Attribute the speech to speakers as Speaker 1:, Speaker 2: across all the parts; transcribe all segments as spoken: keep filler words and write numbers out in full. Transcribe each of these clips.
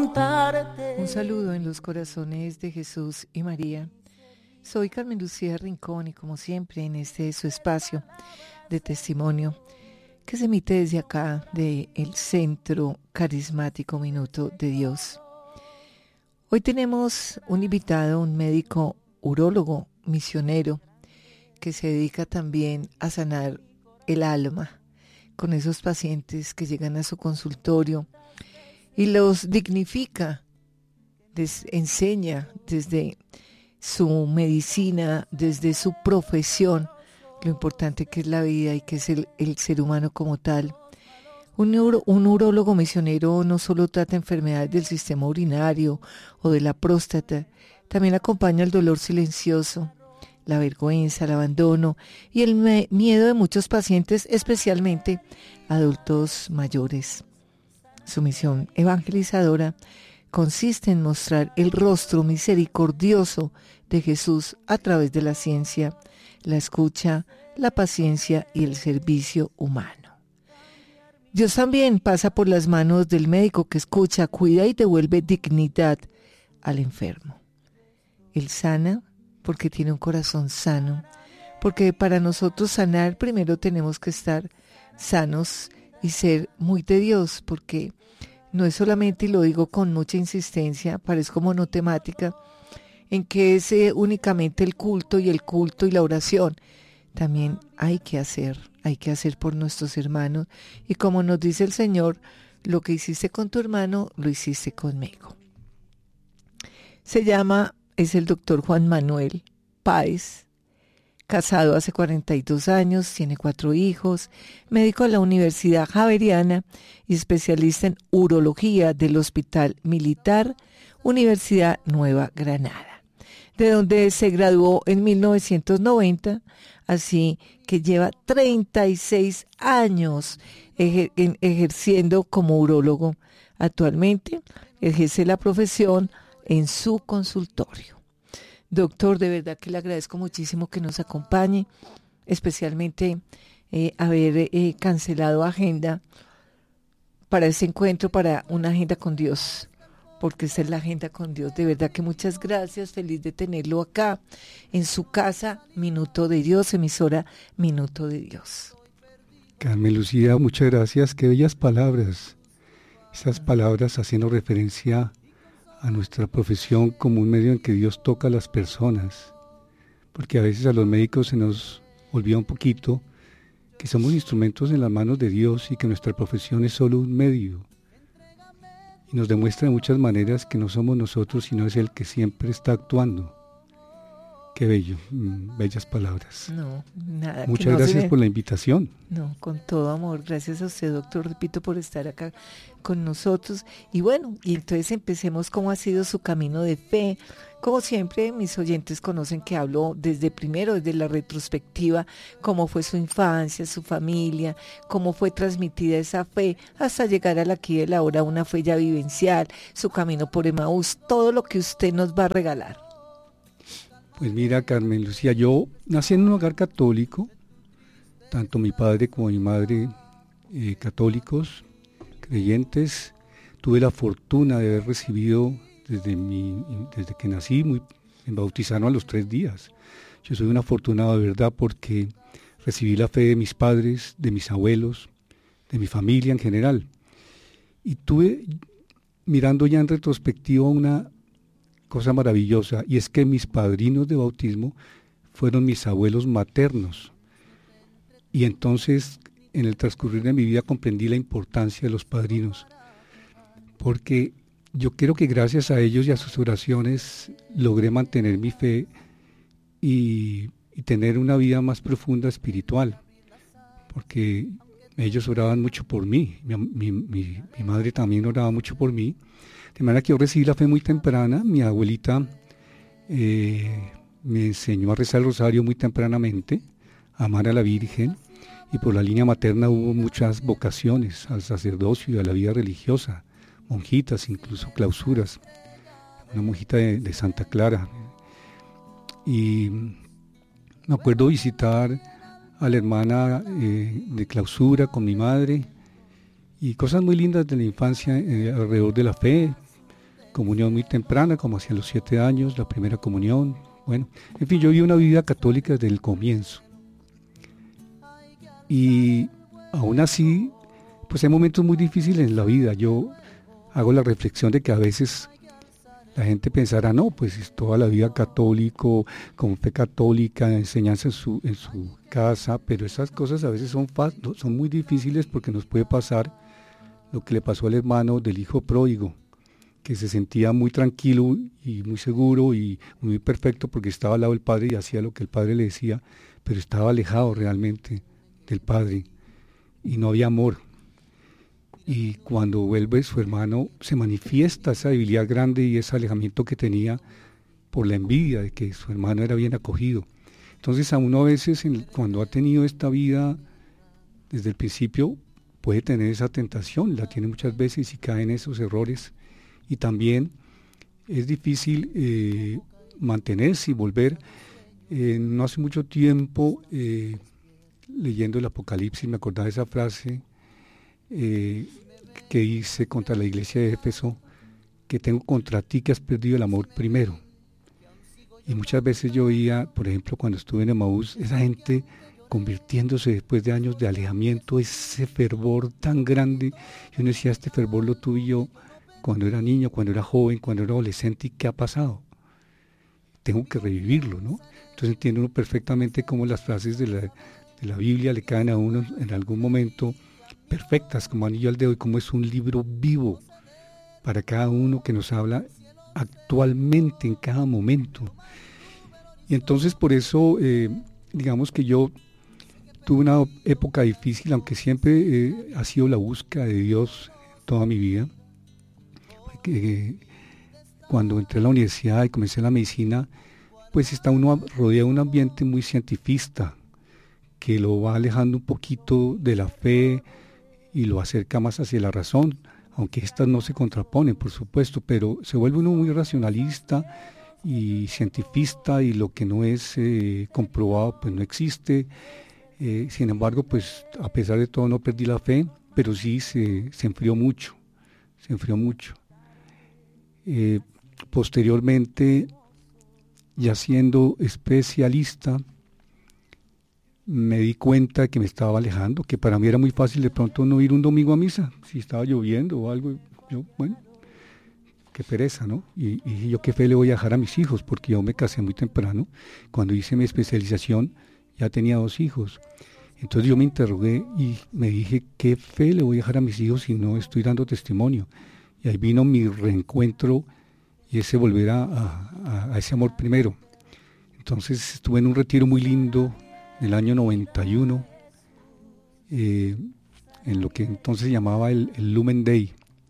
Speaker 1: contarte.
Speaker 2: Un saludo en los corazones de Jesús y María. Soy Carmen Lucía Rincón y como siempre en este su espacio de testimonio que se emite desde acá del Centro Carismático Minuto de Dios. Hoy tenemos un invitado, un médico urólogo misionero que se dedica también a sanar el alma con esos pacientes que llegan a su consultorio y los dignifica, les enseña desde su medicina, desde su profesión, lo importante que es la vida y que es el, el ser humano como tal. Un, neuro, un urólogo misionero no solo trata enfermedades del sistema urinario o de la próstata, también acompaña el dolor silencioso, la vergüenza, el abandono y el me- miedo de muchos pacientes, especialmente adultos mayores. Su misión evangelizadora consiste en mostrar el rostro misericordioso de Jesús a través de la ciencia, la escucha, la paciencia y el servicio humano. Dios también pasa por las manos del médico que escucha, cuida y devuelve dignidad al enfermo. Él sana porque tiene un corazón sano, porque para nosotros sanar primero tenemos que estar sanos y ser muy de Dios, porque no es solamente, y lo digo con mucha insistencia, parezco monotemática, en que es eh, únicamente el culto y el culto y la oración. También hay que hacer, hay que hacer por nuestros hermanos. Y como nos dice el Señor, lo que hiciste con tu hermano, lo hiciste conmigo. Se llama, es el doctor Juan Manuel Páez, casado hace cuarenta y dos años, tiene cuatro hijos, médico de la Universidad Javeriana y especialista en urología del Hospital Militar, Universidad Nueva Granada, de donde se graduó en mil novecientos noventa, así que lleva treinta y seis años ejer- en, ejerciendo como urólogo. Actualmente ejerce la profesión en su consultorio. Doctor, de verdad que le agradezco muchísimo que nos acompañe, especialmente eh, haber eh, cancelado agenda para este encuentro, para una agenda con Dios, porque esta es la agenda con Dios. De verdad que muchas gracias, feliz de tenerlo acá en su casa, Minuto de Dios, emisora Minuto de Dios.
Speaker 3: Carmen Lucía, muchas gracias, qué bellas palabras. Esas palabras haciendo referencia a nuestra profesión como un medio en que Dios toca a las personas, porque a veces a los médicos se nos olvida un poquito que somos instrumentos en las manos de Dios y que nuestra profesión es solo un medio, y nos demuestra de muchas maneras que no somos nosotros, sino es Él que siempre está actuando. Qué bello, mm, bellas palabras.
Speaker 2: No, nada.
Speaker 3: Muchas
Speaker 2: que no
Speaker 3: gracias
Speaker 2: se...
Speaker 3: por la invitación.
Speaker 2: No, con todo amor. Gracias a usted, doctor, repito, por estar acá con nosotros. Y bueno, y entonces empecemos cómo ha sido su camino de fe. Como siempre, mis oyentes conocen que hablo desde primero, desde la retrospectiva, cómo fue su infancia, su familia, cómo fue transmitida esa fe, hasta llegar a la aquí de la hora, una fe ya vivencial, su camino por Emaús, todo lo que usted nos va a regalar.
Speaker 3: Pues mira, Carmen Lucía, yo nací en un hogar católico, tanto mi padre como mi madre eh, católicos, creyentes. Tuve la fortuna de haber recibido desde, mi, desde que nací, muy, me bautizaron a los tres días. Yo soy un afortunado de verdad porque recibí la fe de mis padres, de mis abuelos, de mi familia en general. Y tuve, mirando ya en retrospectiva, una cosa maravillosa, y es que mis padrinos de bautismo fueron mis abuelos maternos. Y entonces, en el transcurrir de mi vida, comprendí la importancia de los padrinos, porque yo creo que gracias a ellos y a sus oraciones logré mantener mi fe y, y tener una vida más profunda espiritual, porque ellos oraban mucho por mí, mi, mi, mi, mi madre también oraba mucho por mí. De manera que yo recibí la fe muy temprana. Mi abuelita eh, me enseñó a rezar el rosario muy tempranamente, a amar a la Virgen, y por la línea materna hubo muchas vocaciones al sacerdocio y a la vida religiosa, monjitas, incluso clausuras, una monjita de, de Santa Clara. Y me acuerdo visitar a la hermana eh, de clausura con mi madre, y cosas muy lindas de la infancia eh, alrededor de la fe. comunión muy temprana, como hacia los siete años, la primera comunión. Bueno, en fin, yo viví una vida católica desde el comienzo. Y aún así, pues hay momentos muy difíciles en la vida. Yo hago la reflexión de que a veces la gente pensará, no, pues es toda la vida católico, con fe católica, enseñanza en su, en su casa, pero esas cosas a veces son, son muy difíciles porque nos puede pasar lo que le pasó al hermano del hijo pródigo, que se sentía muy tranquilo y muy seguro y muy perfecto porque estaba al lado del padre y hacía lo que el padre le decía, pero estaba alejado realmente del padre y no había amor. Y cuando vuelve su hermano se manifiesta esa debilidad grande y ese alejamiento que tenía por la envidia de que su hermano era bien acogido. Entonces a uno a veces en, cuando ha tenido esta vida desde el principio puede tener esa tentación, la tiene muchas veces y cae en esos errores. Y también es difícil eh, mantenerse y volver. Eh, no hace mucho tiempo, eh, leyendo el Apocalipsis, me acordaba de esa frase eh, que dice contra la iglesia de Éfeso, que tengo contra ti que has perdido el amor primero. Y muchas veces yo oía, por ejemplo, cuando estuve en Emaús, esa gente convirtiéndose después de años de alejamiento, ese fervor tan grande. Y uno decía, este fervor lo tuve yo cuando era niño, cuando era joven, cuando era adolescente, ¿y qué ha pasado? Tengo que revivirlo, ¿no? Entonces entiende uno perfectamente cómo las frases de la, de la Biblia le caen a uno en algún momento perfectas, como anillo al dedo, y como es un libro vivo para cada uno que nos habla actualmente, en cada momento. Y entonces por eso, eh, digamos que yo tuve una época difícil, aunque siempre eh, ha sido la búsqueda de Dios toda mi vida. Que cuando entré a la universidad y comencé la medicina, pues está uno rodeado de un ambiente muy cientifista, que lo va alejando un poquito de la fe y lo acerca más hacia la razón, aunque estas no se contraponen, por supuesto, pero se vuelve uno muy racionalista y cientifista, y lo que no es eh, comprobado pues no existe. Eh, sin embargo, pues a pesar de todo no perdí la fe, pero sí se, se enfrió mucho, se enfrió mucho. Eh, posteriormente, ya siendo especialista, me di cuenta que me estaba alejando, que para mí era muy fácil de pronto no ir un domingo a misa, si estaba lloviendo o algo, yo, bueno, qué pereza, ¿no? Y, y yo qué fe le voy a dejar a mis hijos, porque yo me casé muy temprano. Cuando hice mi especialización ya tenía dos hijos. Entonces yo me interrogué y me dije, ¿qué fe le voy a dejar a mis hijos si no estoy dando testimonio? Y ahí vino mi reencuentro y ese volver a, a, a ese amor primero. Entonces estuve en un retiro muy lindo en el año noventa y uno, eh, en lo que entonces se llamaba el, el Lumen Day.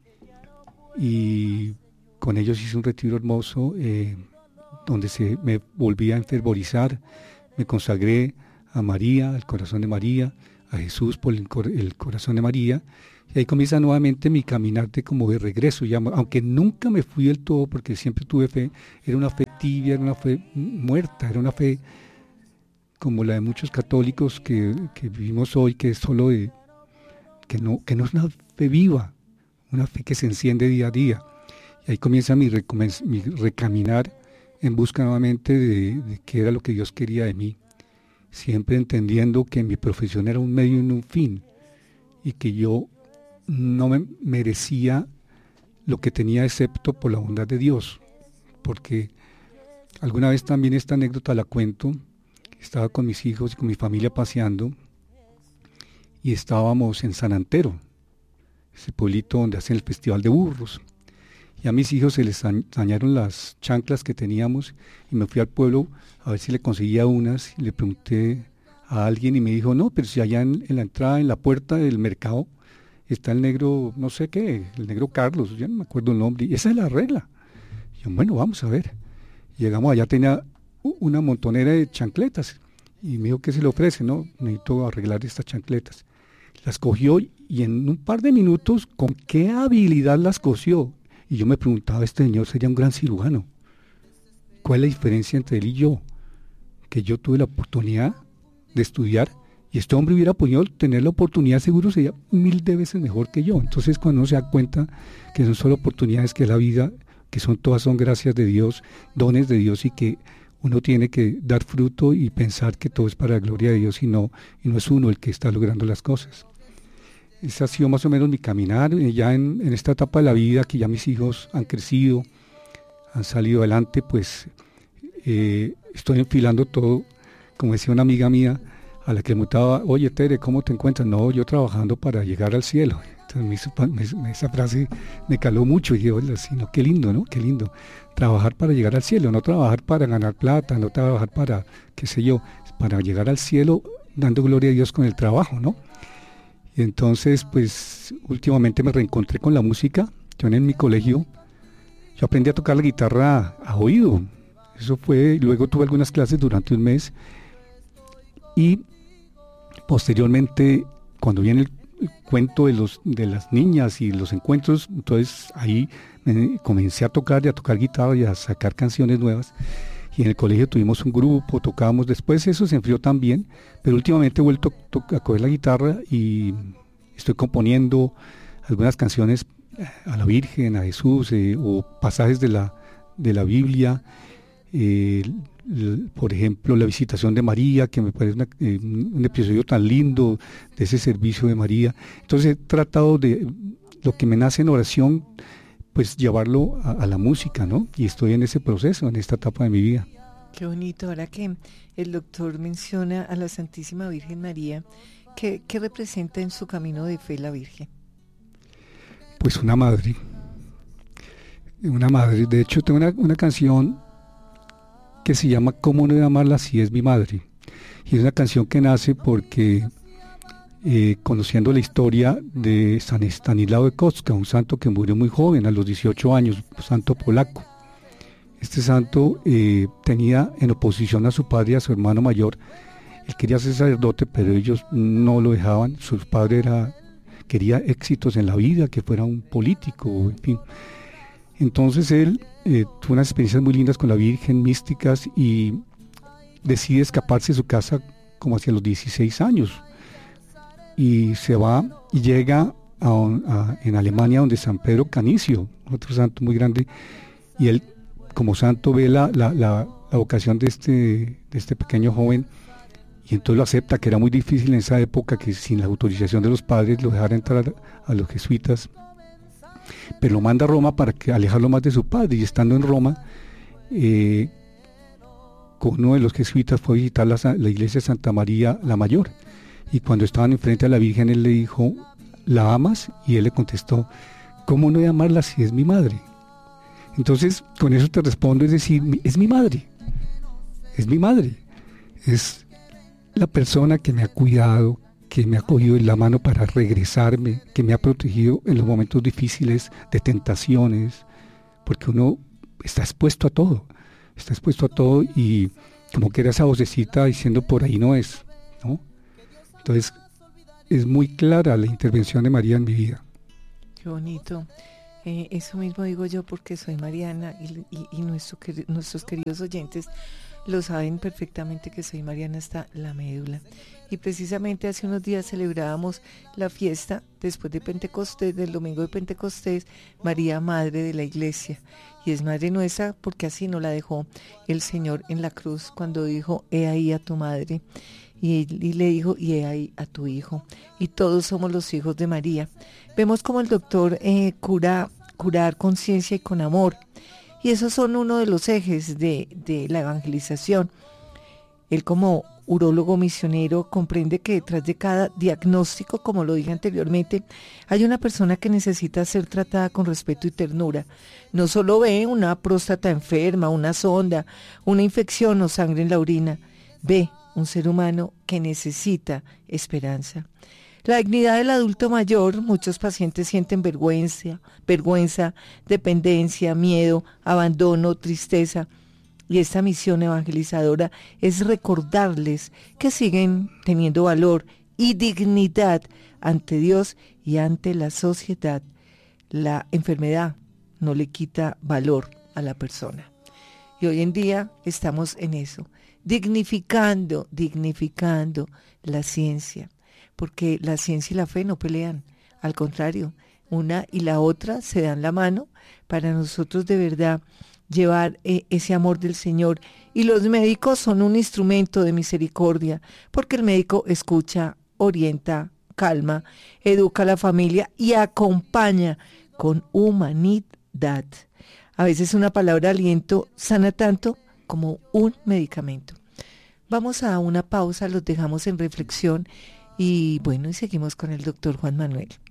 Speaker 3: Y con ellos hice un retiro hermoso, eh, donde se me volví a enfervorizar, me consagré a María, al corazón de María, a Jesús por el, cor- el corazón de María. Y ahí comienza nuevamente mi caminar de como de regreso, ya, aunque nunca me fui del todo, porque siempre tuve fe. Era una fe tibia, era una fe muerta, era una fe como la de muchos católicos que, que vivimos hoy, que es solo de, que no, que no es una fe viva, una fe que se enciende día a día. Y ahí comienza mi, recomen- mi recaminar en busca nuevamente de, de qué era lo que Dios quería de mí, siempre entendiendo que mi profesión era un medio y no un fin, y que yo no me merecía lo que tenía excepto por la bondad de Dios. Porque alguna vez también esta anécdota la cuento. Estaba con mis hijos y con mi familia paseando y estábamos en San Antero, ese pueblito donde hacen el festival de burros. Y a mis hijos se les dañaron las chanclas que teníamos y me fui al pueblo a ver si le conseguía unas, y le pregunté a alguien y me dijo, no, pero si allá en, en la entrada, en la puerta del mercado, está el negro, no sé qué, el negro Carlos, ya no me acuerdo el nombre, y esa es la regla. Y yo, bueno, vamos a ver. Llegamos allá, tenía una montonera de chancletas, y me dijo, ¿qué se le ofrece? No, necesito arreglar estas chancletas. Las cogió y en un par de minutos, ¿con qué habilidad las cosió? Y yo me preguntaba, este señor sería un gran cirujano. ¿Cuál es la diferencia entre él y yo? Que yo tuve la oportunidad de estudiar, y este hombre hubiera podido tener la oportunidad, seguro sería mil de veces mejor que yo. Entonces cuando uno se da cuenta que son solo oportunidades, que la vida, que son todas son gracias de Dios, dones de Dios, y que uno tiene que dar fruto y pensar que todo es para la gloria de Dios y no, y no es uno el que está logrando las cosas. Ese ha sido más o menos mi caminar, ya en, en esta etapa de la vida, que ya mis hijos han crecido, han salido adelante, pues eh, estoy enfilando todo, como decía una amiga mía, a la que le preguntaba, oye Tere, ¿cómo te encuentras? No, yo trabajando para llegar al cielo. Entonces me hizo, me, esa frase me caló mucho y dije, oye, sí, no, qué lindo, ¿no? Qué lindo. Trabajar para llegar al cielo, no trabajar para ganar plata, no trabajar para, qué sé yo, para llegar al cielo dando gloria a Dios con el trabajo, ¿no? Y entonces, pues, últimamente me reencontré con la música. Yo en mi colegio, yo aprendí a tocar la guitarra a oído. Eso fue, luego tuve algunas clases durante un mes. Y posteriormente, cuando viene el, el cuento de, los, de las niñas y los encuentros, entonces ahí me comencé a tocar y a tocar guitarra y a sacar canciones nuevas. Y en el colegio tuvimos un grupo, tocábamos, después eso se enfrió también, pero últimamente he vuelto a coger la guitarra y estoy componiendo algunas canciones a la Virgen, a Jesús, eh, o pasajes de la, de la Biblia, eh, l, por ejemplo, la visitación de María, que me parece una, eh, un episodio tan lindo de ese servicio de María. Entonces he tratado de, lo que me nace en oración, pues llevarlo a, a la música, ¿no? Y estoy en ese proceso, en esta etapa de mi vida.
Speaker 2: Qué bonito. Ahora que el doctor menciona a la Santísima Virgen María, ¿qué, qué representa en su camino de fe la Virgen?
Speaker 3: Pues una madre, una madre. De hecho, tengo una, una canción que se llama ¿Cómo no llamarla si es mi madre? Y es una canción que nace porque Eh, conociendo la historia de San Estanislao de Kostka, un santo que murió muy joven, a los dieciocho años, un santo polaco. Este santo eh, tenía en oposición a su padre y a su hermano mayor. Él quería ser sacerdote, pero ellos no lo dejaban. Su padre era, quería éxitos en la vida, que fuera un político, en fin. Entonces él eh, tuvo unas experiencias muy lindas con la Virgen, místicas, y decide escaparse de su casa como hacia los dieciséis años. Y se va y llega a, a, en Alemania, donde San Pedro Canicio, otro santo muy grande, y él como santo ve la, la, la, la vocación de este, de este pequeño joven, y entonces lo acepta, que era muy difícil en esa época que sin la autorización de los padres lo dejara entrar a, a los jesuitas, pero lo manda a Roma para que alejarlo más de su padre. Y estando en Roma, eh, con uno de los jesuitas fue a visitar la, la iglesia de Santa María la Mayor. Y cuando estaban enfrente a la Virgen, él le dijo, ¿la amas? Y él le contestó, ¿cómo no amarla si es mi madre? Entonces, con eso te respondo, es decir, es mi madre, es mi madre, es la persona que me ha cuidado, que me ha cogido en la mano para regresarme, que me ha protegido en los momentos difíciles de tentaciones, porque uno está expuesto a todo, está expuesto a todo, y como que era esa vocecita diciendo, por ahí no es, ¿no? Entonces, es muy clara la intervención de María en mi vida.
Speaker 2: Qué bonito. Eh, eso mismo digo yo porque soy mariana y, y, y nuestro, nuestros queridos oyentes lo saben perfectamente que soy mariana hasta la médula. Y precisamente hace unos días celebrábamos la fiesta después de Pentecostés, del domingo de Pentecostés, María, Madre de la Iglesia. Y es Madre nuestra porque así nos la dejó el Señor en la cruz cuando dijo, he ahí a tu madre. Y, y le dijo, y he ahí a tu hijo. Y todos somos los hijos de María. Vemos como el doctor eh, cura, curar con ciencia y con amor. Y esos son uno de los ejes de, de la evangelización. Él como urólogo misionero comprende que detrás de cada diagnóstico, como lo dije anteriormente, hay una persona que necesita ser tratada con respeto y ternura. No solo ve una próstata enferma, una sonda, una infección o sangre en la orina. Ve un ser humano que necesita esperanza. La dignidad del adulto mayor, muchos pacientes sienten vergüenza, vergüenza, dependencia, miedo, abandono, tristeza. Y esta misión evangelizadora es recordarles que siguen teniendo valor y dignidad ante Dios y ante la sociedad. La enfermedad no le quita valor a la persona. Y hoy en día estamos en eso, dignificando, dignificando la ciencia, porque la ciencia y la fe no pelean, al contrario, una y la otra se dan la mano para nosotros de verdad llevar eh, ese amor del Señor. Y los médicos son un instrumento de misericordia, porque el médico escucha, orienta, calma, educa a la familia y acompaña con humanidad. A veces una palabra de aliento sana tanto como un medicamento. Vamos a una pausa, los dejamos en reflexión y bueno, y seguimos con el doctor Juan Manuel.